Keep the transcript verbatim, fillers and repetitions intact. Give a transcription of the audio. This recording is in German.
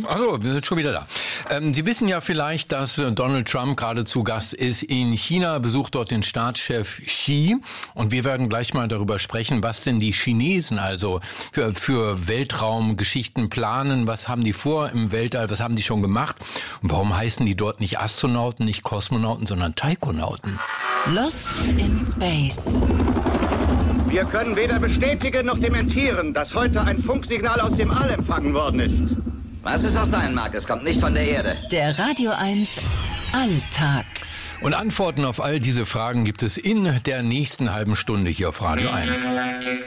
Achso, wir sind schon wieder da. Ähm, Sie wissen ja vielleicht, dass äh, Donald Trump gerade zu Gast ist in China, besucht dort den Staatschef Xi. Und wir werden gleich mal darüber sprechen, was denn die Chinesen also für, für Weltraumgeschichten planen. Was haben die vor im Weltall, was haben die schon gemacht? Und warum heißen die dort nicht Astronauten, nicht Kosmonauten, sondern Taikonauten? Lost in Space. Wir können weder bestätigen noch dementieren, dass heute ein Funksignal aus dem All empfangen worden ist. Was es auch sein mag, es kommt nicht von der Erde. Der Radio eins Alltag. Und Antworten auf all diese Fragen gibt es in der nächsten halben Stunde hier auf Radio eins.